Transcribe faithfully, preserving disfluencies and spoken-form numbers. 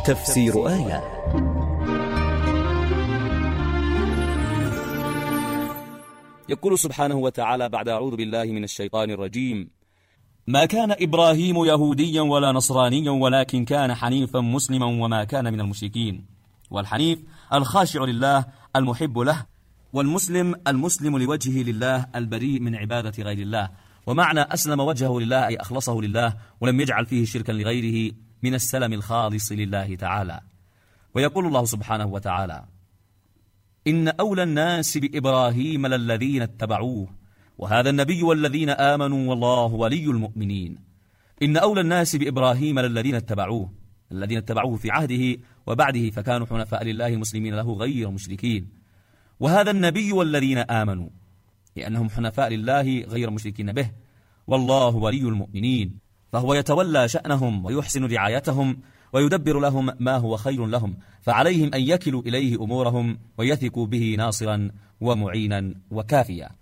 تفسير آية. يقول سبحانه وتعالى بعد أعوذ بالله من الشيطان الرجيم: ما كان إبراهيم يهوديا ولا نصرانيا ولكن كان حنيفا مسلما وما كان من المشركين. والحنيف الخاشع لله المحب له، والمسلم المسلم لوجهه لله البريء من عبادة غير الله. ومعنى أسلم وجهه لله أي أخلصه لله ولم يجعل فيه شركا لغيره من السلم الخالص لله تعالى. ويقول الله سبحانه وتعالى: إن أولى الناس بإبراهيم للذين اتبعوه وهذا النبي والذين آمنوا والله ولي المؤمنين. إن أولى الناس بإبراهيم للذين اتبعوه، الذين اتبعوه في عهده وبعده فكانوا حنفاء لله مسلمين له غير مشركين. وهذا النبي والذين آمنوا لأنهم حنفاء لله غير مشركين به، والله ولي المؤمنين، فهو يتولى شأنهم ويحسن رعايتهم ويدبر لهم ما هو خير لهم، فعليهم أن يكلوا إليه أمورهم ويثقوا به ناصرا ومعينا وكافيا.